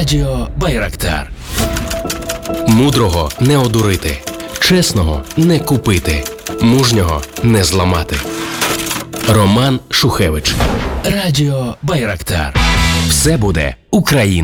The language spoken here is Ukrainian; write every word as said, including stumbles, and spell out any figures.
Радіо Байрактар. Мудрого не одурити, чесного не купити, мужнього не зламати. Роман Шухевич. Радіо Байрактар. Все буде Україна.